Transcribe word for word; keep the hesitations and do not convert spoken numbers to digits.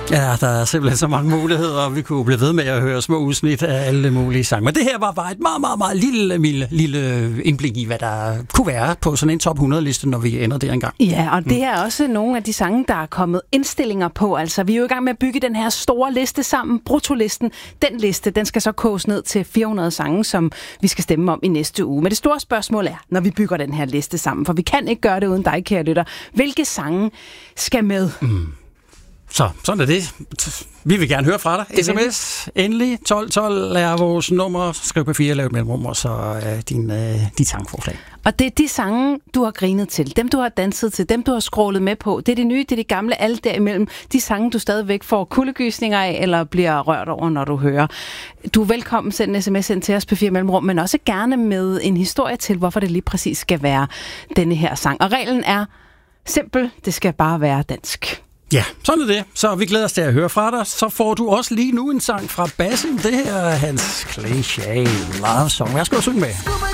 Ja, der er simpelthen så mange muligheder, og vi kunne blive ved med at høre små udsnit af alle mulige sange. Men det her var bare et meget, meget, meget lille, lille, lille indblik i, hvad der kunne være på sådan en top hundrede-liste, når vi ender der engang. Ja, og det er også nogle af de sange, der er kommet indstillinger på. Altså, vi er jo i gang med at bygge den her store liste sammen, bruttolisten. Den liste, den skal så koges ned til fire hundrede sange, som vi skal stemme om i næste uge. Men det store spørgsmål er, når vi bygger den her liste sammen, for vi kan ikke gøre det uden dig, kære lytter. Hvilke sange skal med? Mm. Så, sådan er det. Vi vil gerne høre fra dig. Det sms, endelig, tolv tolv er vores nummer. Skriv på fire, lav et mellemrum, og så er din, øh, dit sangforslag. Og det er de sange, du har grinet til, dem du har danset til, dem du har scrollet med på. Det er de nye, det er de gamle, alle derimellem. De sange, du stadigvæk får kuldegysninger af, eller bliver rørt over, når du hører. Du er velkommen, send en sms ind til os på fire mellemrum, men også gerne med en historie til, hvorfor det lige præcis skal være denne her sang. Og reglen er simpel, det skal bare være dansk. Ja, sådan er det. Så vi glæder os til at høre fra dig. Så får du også lige nu en sang fra bassen. Det her er Hans Cliché Love Song. Værsgo at synge med.